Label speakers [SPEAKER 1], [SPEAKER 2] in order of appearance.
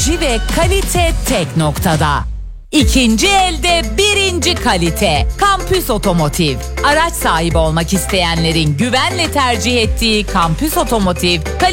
[SPEAKER 1] Teknoloji ve kalite tek noktada. İkinci elde birinci kalite. Campus Otomotiv. Araç sahibi olmak isteyenlerin güvenle tercih ettiği Campus Otomotiv